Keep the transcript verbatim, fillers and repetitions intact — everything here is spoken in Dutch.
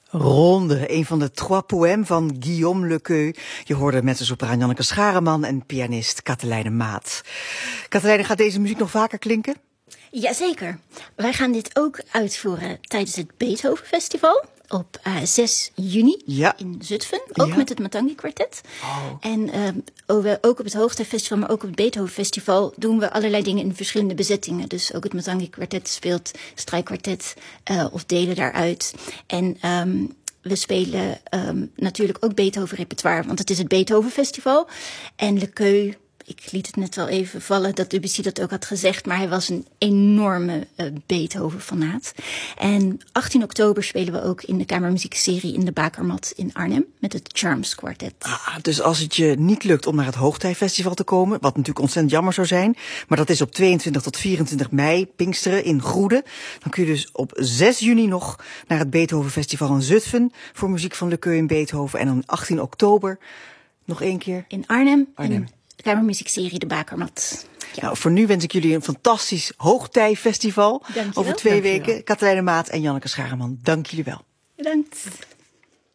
Ronde, een van de trois poèmes van Guillaume Lequeux. Je hoorde mezzosopraan Janneke Schareman en pianist Katelijne Maat. Katelijne, gaat deze muziek nog vaker klinken? Jazeker. Wij gaan dit ook uitvoeren tijdens het Beethoven Festival op uh, zes juni ja. in Zutphen. Ook ja. met het Matangi Quartet. Oh. En uh, ook op het Hoogtijfestival, maar ook op het Beethoven Festival doen we allerlei dingen in verschillende bezettingen. Dus ook het Matangi Quartet speelt strijkkwartet uh, of delen daaruit. En um, we spelen um, natuurlijk ook Beethoven repertoire, want het is het Beethoven Festival. En Lequeux, ik liet het net al even vallen dat Debussy dat ook had gezegd, maar hij was een enorme uh, Beethoven-fanaat. En achttien oktober spelen we ook in de kamermuziekserie in de Bakermat in Arnhem met het Charms Quartet. Ah, dus als het je niet lukt om naar het Hoogtijfestival te komen, wat natuurlijk ontzettend jammer zou zijn, maar dat is op tweeëntwintig tot vierentwintig mei, Pinksteren in Goede, dan kun je dus op zes juni nog naar het Beethoven Festival in Zutphen voor muziek van Lequeux en Beethoven. En dan achttien oktober nog één keer in Arnhem. Arnhem. En de kamermuziekserie de Bakermat. Ja. Nou, voor nu wens ik jullie een fantastisch Hoogtijfestival over twee weken. Katelijne Maat en Janneke Schareman, dank jullie wel. Bedankt.